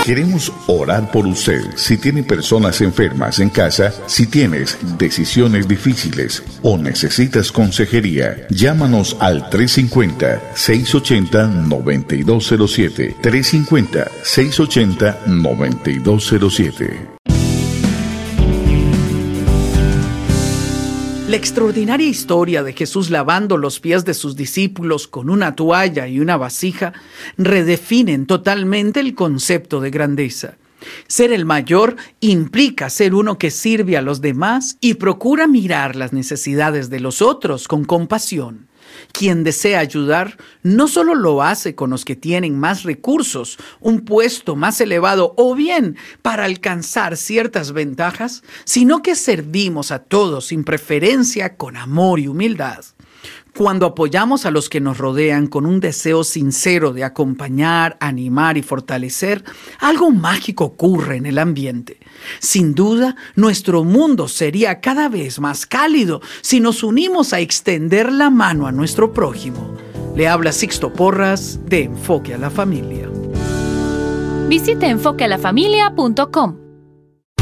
Queremos orar por usted. Si tiene personas enfermas en casa, si tienes decisiones difíciles o necesitas consejería, llámanos al 350-680-9207. 350-680-9207. La extraordinaria historia de Jesús lavando los pies de sus discípulos con una toalla y una vasija redefinen totalmente el concepto de grandeza. Ser el mayor implica ser uno que sirve a los demás y procura mirar las necesidades de los otros con compasión. Quien desea ayudar no solo lo hace con los que tienen más recursos, un puesto más elevado o bien para alcanzar ciertas ventajas, sino que servimos a todos sin preferencia con amor y humildad. Cuando apoyamos a los que nos rodean con un deseo sincero de acompañar, animar y fortalecer, algo mágico ocurre en el ambiente. Sin duda, nuestro mundo sería cada vez más cálido si nos unimos a extender la mano a nuestro prójimo. Le habla Sixto Porras de Enfoque a la Familia. Visite enfoquealafamilia.com.